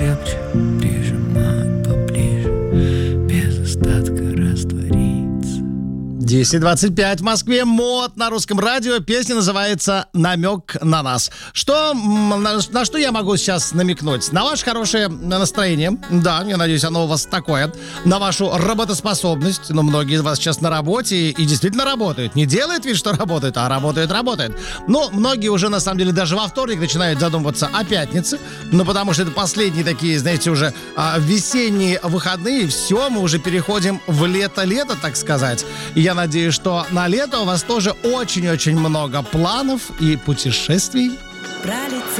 крепче, прижимать поближе, без остатка раствориться. 10:25 в Москве. Мод на русском радио. Песня называется «Намек на нас». На что я могу сейчас намекнуть? На ваше хорошее настроение. Да, я надеюсь, оно у вас такое. На вашу работоспособность. Многие из вас сейчас на работе и действительно работают. Не делает вид, что работают, а работают. Но многие уже, на самом деле, даже во вторник начинают задумываться о пятнице. Потому что это последние такие, знаете, уже весенние выходные. Все, мы уже переходим в лето, так сказать. И я надеюсь, что на лето у вас тоже очень-очень много планов и путешествий. Пролетел